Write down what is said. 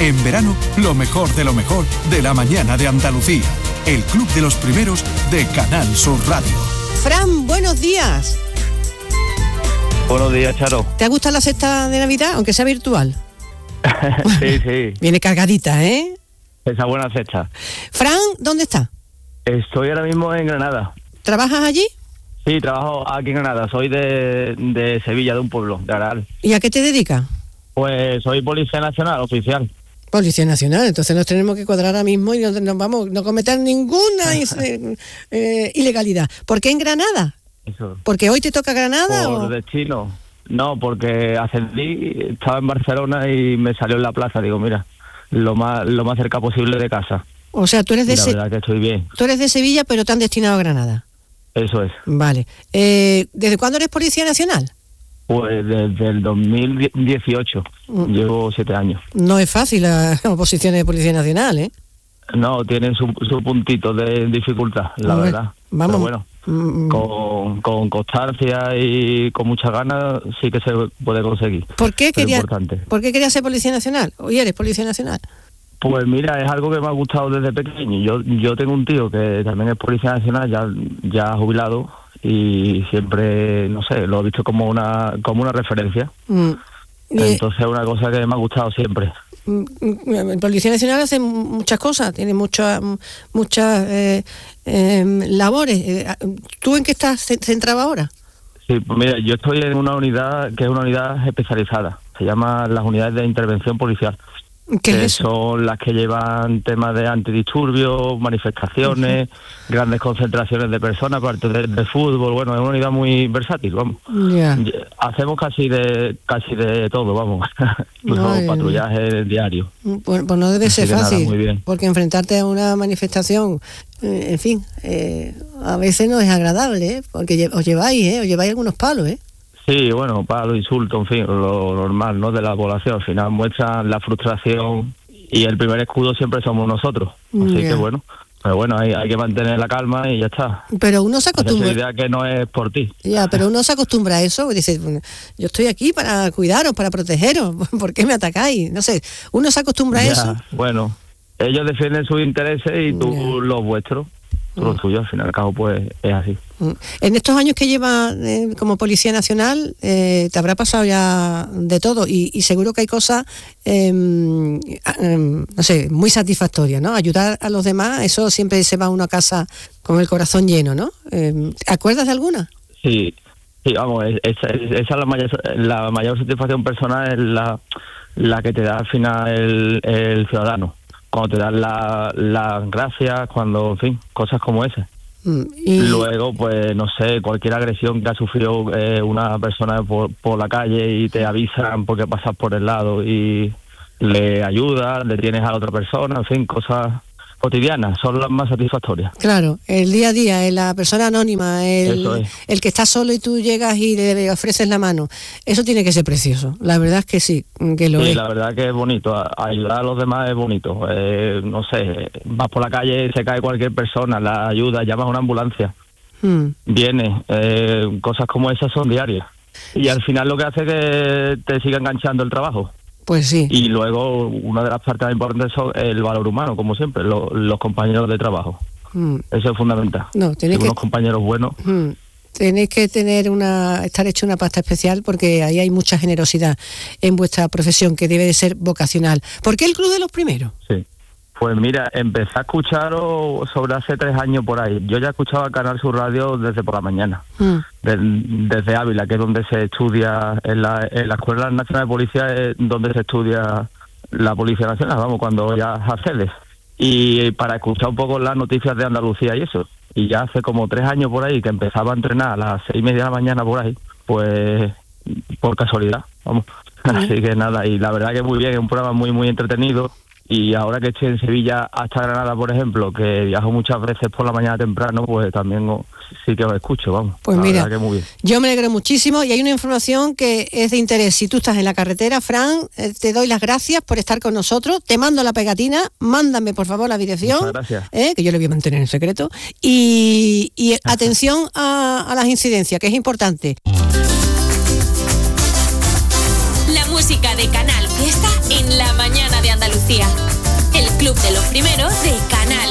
En verano, lo mejor de la mañana de Andalucía. El Club de los Primeros de Canal Sur Radio. Fran, buenos días. Buenos días, Charo. ¿Te gusta la cesta de Navidad, aunque sea virtual? Sí. Viene cargadita, ¿eh? Esa buena cesta. Fran, ¿dónde está? Estoy ahora mismo en Granada. ¿Trabajas allí? Sí, trabajo aquí en Granada. Soy de Sevilla, de un pueblo, de Aral. ¿Y a qué te dedicas? Pues soy Policía Nacional, oficial. Policía Nacional, entonces nos tenemos que cuadrar ahora mismo y no cometer ninguna ilegalidad. ¿Por qué en Granada? Eso. ¿Porque hoy te toca Granada? Por destino. No, porque ascendí, estaba en Barcelona y me salió en la plaza. Digo, mira, lo más cerca posible de casa. O sea, tú eres La verdad que estoy bien. Tú eres de Sevilla, pero te han destinado a Granada. Eso es. Vale. ¿Desde cuándo eres Policía Nacional? Pues desde el 2018. Llevo 7 años. No es fácil la oposición de Policía Nacional, ¿eh? No, tienen su puntito de dificultad, la verdad. Vamos. Pero bueno, con constancia y con muchas ganas sí que se puede conseguir. ¿Por qué querías ser Policía Nacional? ¿Hoy eres Policía Nacional? Pues mira, es algo que me ha gustado desde pequeño. Yo tengo un tío que también es Policía Nacional, ya jubilado, y siempre, no sé, lo he visto como una referencia. Entonces es una cosa que me ha gustado siempre. El Policía Nacional hace muchas cosas, tiene muchas labores. ¿Tú en qué estás centrado ahora? Sí, pues mira, yo estoy en una unidad que es una unidad especializada. Se llama las unidades de intervención policial. ¿Qué es que eso? Son las que llevan temas de antidisturbios, manifestaciones, grandes concentraciones de personas, aparte de fútbol. Bueno, es una unidad muy versátil, vamos. Yeah. Hacemos casi de todo, vamos. Incluso patrullaje diario. Pues no debe ser fácil, nada, muy bien. porque enfrentarte a una manifestación, en fin, a veces no es agradable, porque os lleváis algunos palos, ¿eh? Sí, bueno, palo, insulto, en fin, lo normal, ¿no?, de la población. Al final muestran la frustración y el primer escudo siempre somos nosotros. Así que bueno, pero bueno, hay que mantener la calma y ya está. Pero uno se acostumbra. Esa idea que no es por ti. Ya, pero uno se acostumbra a eso, y dice, yo estoy aquí para cuidaros, para protegeros, ¿por qué me atacáis? No sé, uno se acostumbra a eso. Bueno, ellos defienden sus intereses y tú los vuestros. Lo tuyo, al fin y al cabo, pues es así. En estos años que llevas como Policía Nacional, te habrá pasado ya de todo y seguro que hay cosas, no sé, muy satisfactorias, ¿no? Ayudar a los demás, eso siempre se va uno a casa con el corazón lleno, ¿no? ¿Te acuerdas de alguna? Sí, vamos, esa es la mayor satisfacción personal, es la que te da al final el ciudadano. Cuando te dan las gracias, cuando, en fin, cosas como esas. Y luego, pues, no sé, cualquier agresión que ha sufrido una persona por la calle y te avisan porque pasas por el lado y le ayudas, le tienes a la otra persona, en fin, cosas cotidianas, son las más satisfactorias. Claro, el día a día, la persona anónima, el que está solo y tú llegas y le ofreces la mano, eso tiene que ser precioso, la verdad es que sí, que lo es. Sí, la verdad que es bonito, ayudar a los demás es bonito, no sé, vas por la calle, se cae cualquier persona, la ayudas, llamas a una ambulancia, viene, cosas como esas son diarias, y al final lo que hace es que te siga enganchando el trabajo. Pues sí. Y luego una de las partes más importantes son el valor humano, como siempre, los compañeros de trabajo. Eso es fundamental. No, tenéis unos compañeros buenos. Tenéis que estar hecho una pasta especial porque ahí hay mucha generosidad en vuestra profesión que debe de ser vocacional. ¿Por qué el Club de los Primeros? Sí. Pues mira, empecé a escucharlo sobre hace 3 años por ahí. Yo ya escuchaba Canal Sur Radio desde por la mañana, desde Ávila, que es donde se estudia, en la Escuela Nacional de Policía es donde se estudia la Policía Nacional, vamos, cuando ya accedes. Y para escuchar un poco las noticias de Andalucía y eso. Y ya hace como 3 años por ahí que empezaba a entrenar a las 6:30 de la mañana por ahí, pues por casualidad, vamos. Así que nada, y la verdad que muy bien, es un programa muy, muy entretenido. Y ahora que estoy en Sevilla hasta Granada, por ejemplo, que viajo muchas veces por la mañana temprano, pues también sí que os escucho, vamos. Pues la mira, verdad que muy bien. Yo me alegro muchísimo y hay una información que es de interés. Si tú estás en la carretera, Fran, te doy las gracias por estar con nosotros. Te mando la pegatina, mándame por favor la dirección. Muchas gracias. Que yo le voy a mantener en secreto. Y atención a las incidencias, que es importante. La música de Canal Fiesta en La mañana de Andalucía. El club de los primeros de Canal